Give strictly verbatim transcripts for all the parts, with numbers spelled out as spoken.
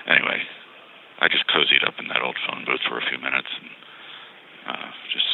anyway, I just cozied up in that old phone booth for a few minutes, and uh, just,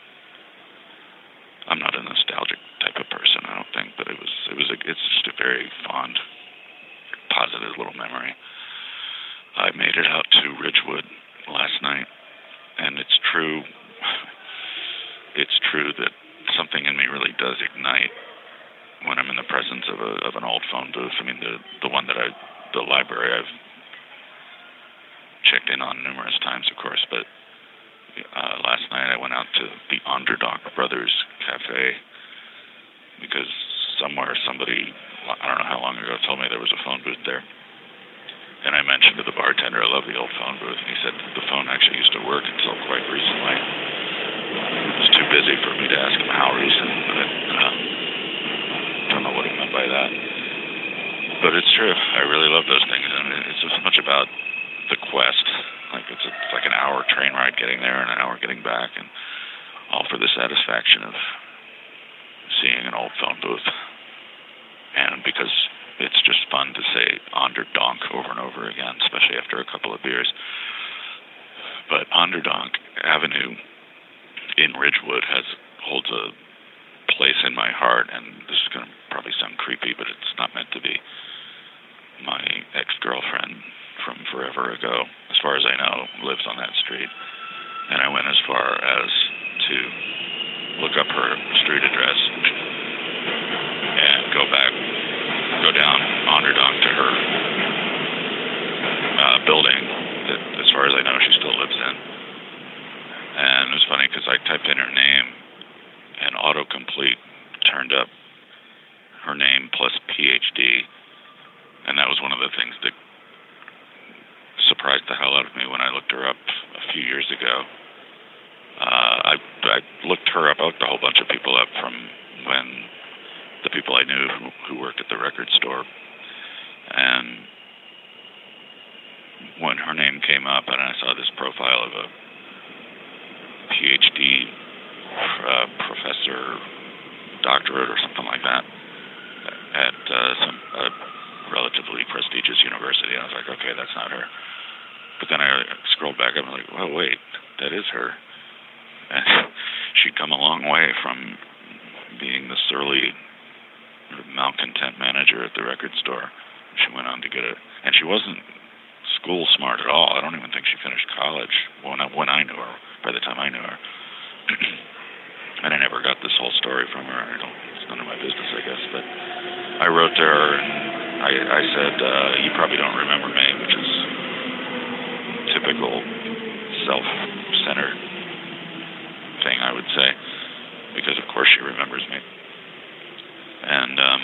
I'm not a nostalgic type of person, I don't think, but it was, it was, a, it's just a very fond, positive little memory. I made it out to Ridgewood last night, and it's true, it's true that something in me really does ignite when I'm in the presence of a of an old phone booth. I mean, the the one that I, the library I've checked in on numerous times, of course, but uh, last night I went out to the Onderdonk Brothers Cafe because somewhere somebody, I don't know how long ago, told me there was a phone booth there. And I mentioned to the bartender, I love the old phone booth, and he said the phone actually used to work until quite recently. It was too busy for me to ask him how recent, but uh, I don't know what he meant by that. But it's true. I really love those things, and it's as much about the quest. Like it's, a, it's like an hour train ride getting there and an hour getting back, and all for the satisfaction of seeing an old phone booth. And because it's just fun to say Onderdonk over and over again, especially after a couple of beers. But Onderdonk Avenue in Ridgewood has holds a place in my heart, and this is going to probably sound creepy, but it's not meant to be. My ex-girlfriend from forever ago, as far as I know, lives on that street. And I went as far as to look up her street address and go back, go down Onderdonk to her uh, building that, as far as I know, she still lives in. And it was funny because I typed in her name, and autocomplete turned up her name plus P H D, and that was one of the things that surprised the hell out of me when I looked her up a few years ago. Uh, I, I looked her up, I looked a whole bunch of people up from when the people I knew who, who worked at the record store. And when her name came up and I saw this profile of a P H D uh, professor, doctorate or something like that at uh, some uh, relatively prestigious university, I was like, okay, that's not her. But then I scrolled back up and I was like, well, wait, that is her. And she'd come a long way from being the surly, malcontent manager at the record store. She went on to get a, and she wasn't school smart at all. I don't even think she finished college when I, when I knew her, by the time I knew her. And I never got this whole story from her. I don't, it's none of my business, I guess. But I wrote to her and I, I said, uh, you probably don't remember me, which is typical self-centered thing, I would say, because of course she remembers me. And um,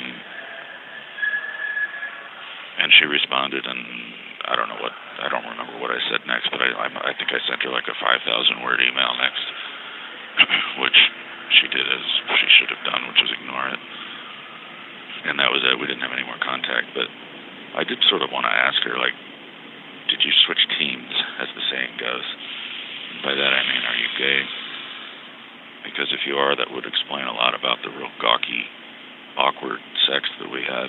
and she responded, and I don't know what, I don't remember what I said next, but I I, I think I sent her like a five thousand word email next, which she did as she should have done, which was ignore it. And that was it. We didn't have any more contact, but I did sort of want to ask her, like, did you switch teams, as the saying goes? And by that I mean, are you gay? Because if you are, that would explain a lot about the real gawky, awkward sex that we had.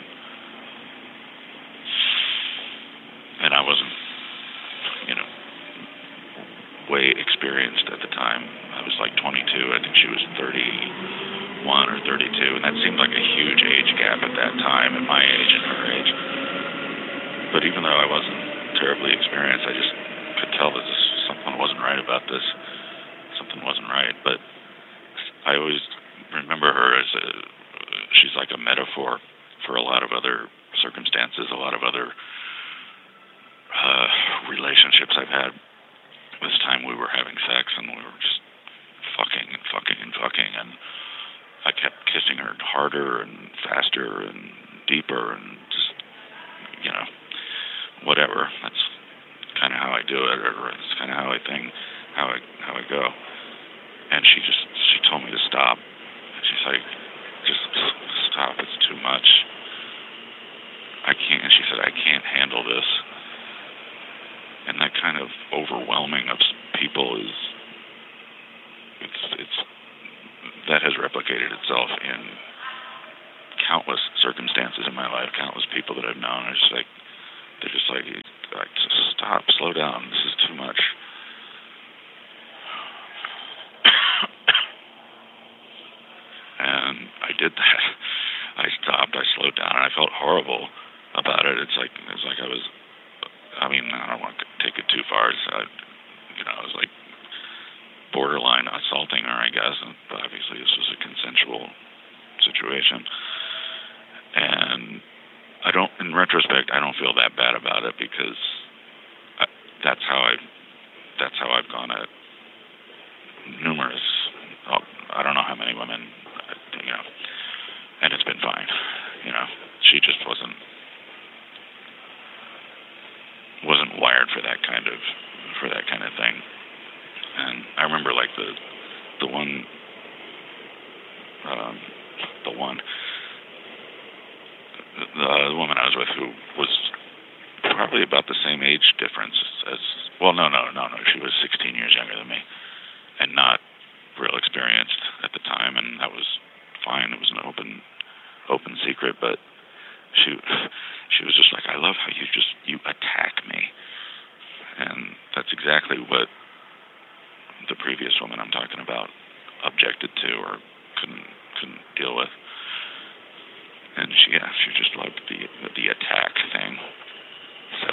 And I wasn't, you know, way experienced at the time. I was like twenty-two. I think she was thirty-one or thirty-two, and that seemed like a huge age gap at that time, at my age and her age. But even though I wasn't terribly experienced, I just could tell that this, something wasn't right about this. Something wasn't right. But I always remember her as a, she's like a metaphor for a lot of other circumstances, a lot of other uh, relationships I've had. This time we were having sex and we were just fucking and fucking and fucking, and I kept kissing her harder and faster and deeper and just, you know, whatever. That's kind of how I do it, or it's kind of how I think, how I how I go. And she just, she told me to stop. She's like, just stop, it's too much. I can't, and she said, I can't handle this. And that kind of overwhelming of people is, it's, it's, that has replicated itself in countless circumstances in my life, countless people that I've known. It's just like, they're just like, like, just stop, slow down. This is too much. And I did that. I stopped. I slowed down. And I felt horrible about it. It's like it was like I was. I mean, I don't want to take it too far. It's, uh, you know, I was like borderline assaulting her, I guess. And, but obviously, this was a consensual situation. And I don't, in retrospect, I don't feel that bad about it because I, that's how I, that's how I've gone at numerous. Oh, I don't know how many women, you know, and it's been fine. You know, she just wasn't wasn't wired for that kind of for that kind of thing. And I remember like the the one um, the one the, the woman I was with who was probably about the same age difference as well no no no no she was sixteen years younger than me and not real experienced at the time, and that was fine. It was an open open secret, but she she was just like, I love how you just you attack me. And that's exactly what the previous woman I'm talking about objected to or couldn't couldn't deal with. And she yeah, she just loved the the attack thing. So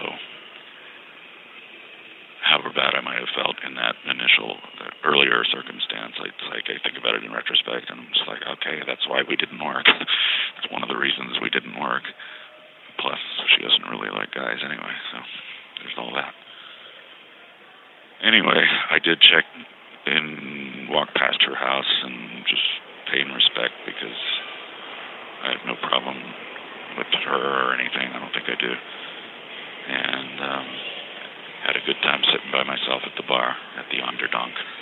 however bad I might have felt in that initial, the earlier circumstance, like, like I think about it in retrospect, and I'm just like, okay, that's why we didn't work. That's one of the reasons we didn't work. Plus, she doesn't really like guys anyway, so there's all that. Anyway, I did check in, walk past her house, and just pay respect because I have no problem with her or anything. I don't think I do. And um, had a good time sitting by myself at the bar at the Onderdonk.